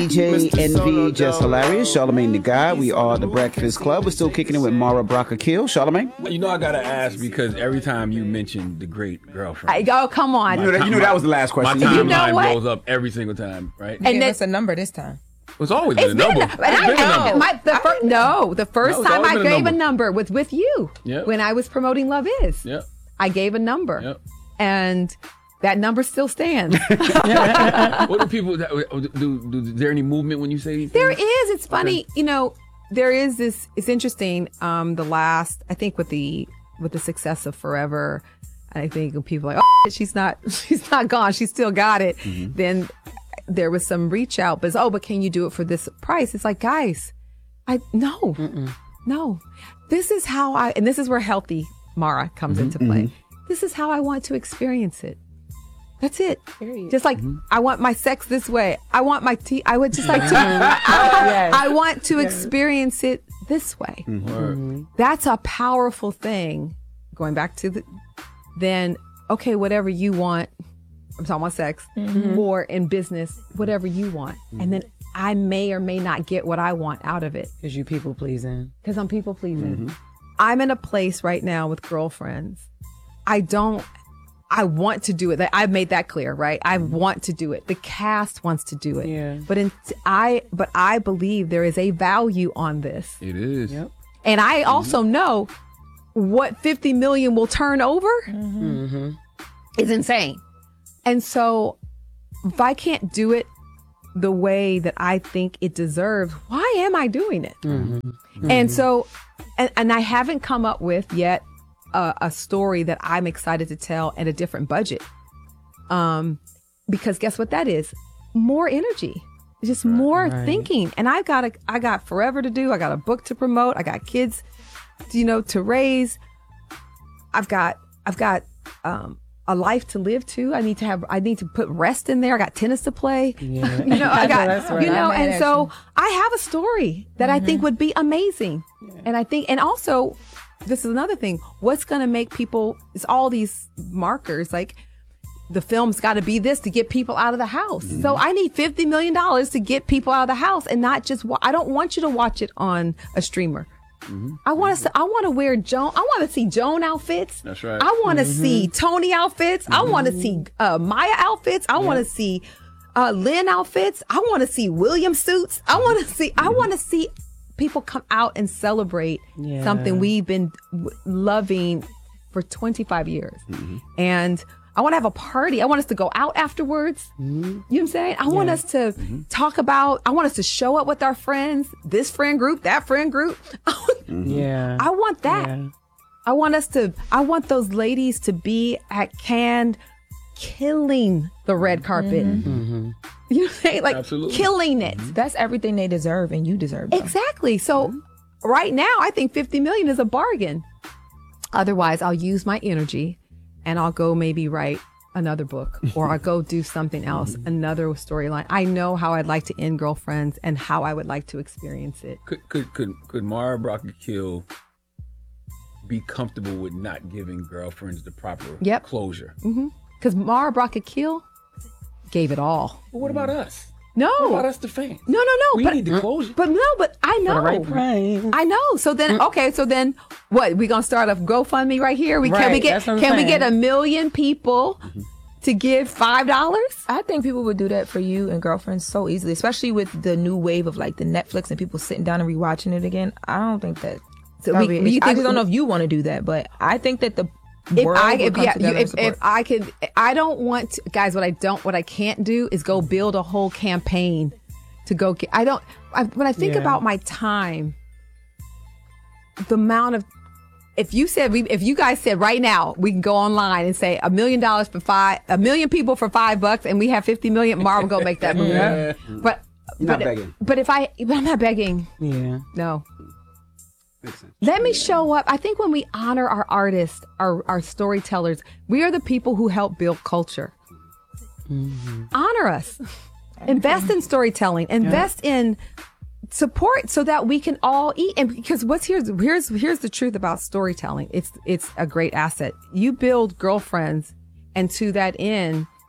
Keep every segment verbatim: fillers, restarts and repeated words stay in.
D J Envy, Just Hilarious, Charlamagne the God. We are the Breakfast Club. We're still kicking it with Mara Brock Akil. Charlamagne? You know I gotta ask because every time you mention the great girlfriend. I, oh, come on. You know, that, you know that was the last question. My timeline You know what? blows up every single time, right? And And that's then- a number this time. It's always It's been a number. been, and I It's been a know. number. My, the fir- no, the first No, it's time always I been a gave number. a number was with you Yep. when I was promoting Love Is. Yep. I gave a number. Yep. And that number still stands. What do people do, do, do? Is there any movement when you say these There things? is. It's funny. You know, there is this. It's interesting. Um, the last, I think, with the with the success of Forever, I think when people are like, oh, she's not, she's not gone. She's still got it. Mm-hmm. Then there was some reach out, but oh, but can you do it for this price? It's like, guys, I no, Mm-mm. no. This is how I, and this is where Healthy Mara comes Mm-hmm. into play. Mm-hmm. This is how I want to experience it. That's it. Period. Just like Mm-hmm. I want my sex this way. I want my tea. I would just like to. Yes. I want to experience it this way. Word. That's a powerful thing. Going back to the, then okay, whatever you want. I'm talking about sex or in business, whatever you want, and then I may or may not get what I want out of it Because you people pleasing. because I'm people pleasing. I'm in a place right now with girlfriends. I don't. I want to do it. I've made that clear, right? I want to do it. The cast wants to do it. Yeah. But in, I but I believe there is a value on this. It is. Yep. And I also know what fifty million will turn over Mm-hmm. is insane. And so if I can't do it the way that I think it deserves, why am I doing it? Mm-hmm. And so, and, and I haven't come up with yet a, a story that I'm excited to tell at a different budget. Um, because guess what that is? More energy. It's just more Right. thinking. And I've got a, I got forever to do. I got a book to promote. I got kids, you know, to raise. I've got, I've got, um, a life to live too. I need to have, I need to put rest in there. I got tennis to play. Yeah. You know, I got, That's right. you know, I'm mad and at so you. I have a story that I think would be amazing. And I think, and also, this is another thing. What's going to make people, it's all these markers, like the film's got to be this to get people out of the house. So I need fifty million dollars to get people out of the house and not just, wa- I don't want you to watch it on a streamer. I want us to, I want to wear Joan, I want to see Joan outfits. That's right. I want to see Tony outfits. I want to see uh, Maya outfits. I want to see uh, Lynn outfits. I want to see William suits. I want to see, I want to see people come out and celebrate Yeah. something we've been w- loving for twenty-five years. And I want to have a party. I want us to go out afterwards. You know what I'm saying? I want us to talk about, I want us to show up with our friends, this friend group, that friend group. Yeah. I want that. Yeah. I want us to, I want those ladies to be at Cannes killing the red carpet. You know what I'm saying? Like Absolutely. killing it. That's everything they deserve, and you deserve it. Exactly. So right now, I think fifty million is a bargain. Otherwise, I'll use my energy and I'll go maybe write another book or I'll go do something else, another storyline. I know how I'd like to end Girlfriends and how I would like to experience it. Could could could could Mara Brock Akil be comfortable with not giving girlfriends the proper Yep. closure? Because Mara Brock Akil gave it all. But what about us? No. What about us, the fans? No, no, no. We but, need the closure. But no, but I know. Right. I know. So then, okay. So then, what? We gonna start a GoFundMe right here? We can we Right, get that's what I'm can we saying. get a million people to give five dollars? I think people would do that for you and Girlfriends so easily, especially with the new wave of like the Netflix and people sitting down and rewatching it again. I don't think that. So I, we- mean, you I think- just don't know if you want to do that, but I think that the If world I would if come yeah, together you, and if, support. if I could, I don't want to, guys. What I don't, what I can't do is go build a whole campaign to go get. I don't. I, when I think Yeah. about my time, the amount of. If you said we, if you guys said right now we can go online and say a million dollars for five, a million people for five bucks, and we have fifty million, Mara will go make that movie. Yeah. But You're not but, begging. but if I, but I'm not begging. yeah. No. Makes sense. Let me show up. I think when we honor our artists, our, our storytellers, we are the people who help build culture. Honor us. Invest in storytelling. Invest in support so that we can all eat. And because what's here's here's here's the truth about storytelling. It's it's a great asset. You build girlfriends, and to that end,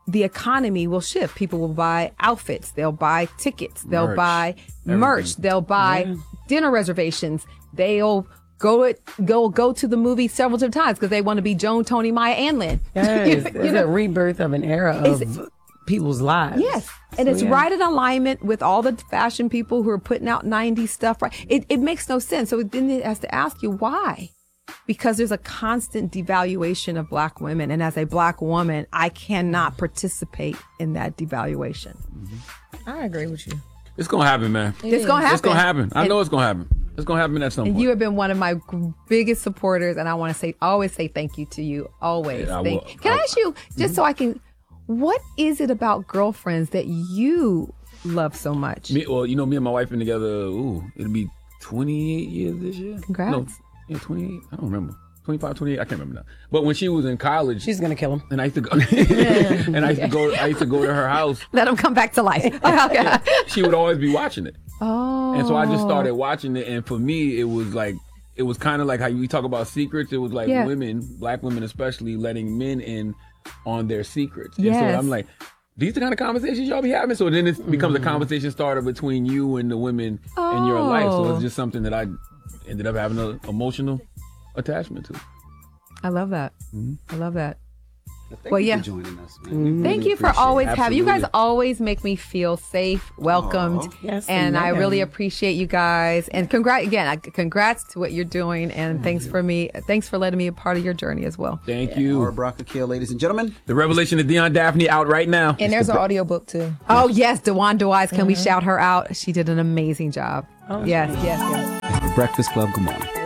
the economy will shift. People will buy outfits. They'll buy tickets. They'll Merch. buy Everything. merch. They'll buy Yeah. dinner reservations. They'll go it go go to the movie several different times because they want to be Joan, Tony, Maya, and Lynn. Yes, You it's know? a rebirth of an era of people's lives. Yes. And So, it's yeah. right in alignment with all the fashion people who are putting out nineties stuff. Right. It, it makes no sense. So then it has to ask you why. Because there's a constant devaluation of black women. And as a black woman, I cannot participate in that devaluation. I agree with you. It's gonna happen, man. It's going to happen. It's gonna happen. I And- know it's gonna happen. It's gonna happen at some And point. you have been one of my g- biggest supporters, and I want to say, always say thank you to you. Always. Yeah, I Thank- will. Can I, I- ask you, just so I can, what is it about Girlfriends that you love so much? Me, well, you know, me and my wife been together. Ooh, it'll be twenty-eight years this year. Congrats. No, yeah, twenty-eight. I don't remember. twenty-five, twenty-eight. I can't remember now. But when she was in college, She's gonna kill him. and I used to go, and I used to go, I used to go to her house. Let them come back to life. Okay. She would always be watching it. Oh. And so I just started watching it, and for me, it was like, it was kind of like how we talk about secrets. It was like Yeah. women, black women especially, letting men in on their secrets. And so Yes. I'm like, these are the kind of conversations y'all be having. So then it becomes a conversation starter between you and the women in your life. So Oh. it's just something that I ended up having an emotional attachment to. I love that. I love that. Thank Well, you yeah. for joining us, man. We Thank really you for appreciate it. always having you guys Absolutely. always make me feel safe, welcomed, Aw. Yes, and I ma'am. really appreciate you guys. And congrats again, I- congrats to what you're doing, and thanks for me. Thanks for letting me a part of your journey as well. Thank Maura you. Brock Akil, ladies and gentlemen. The Revelation of Dion Daphne out right now. And there's an audiobook too. Oh yes, Dewan Dewise, can we shout her out? She did an amazing job. yes, yes, yes. The Breakfast Club, good morning.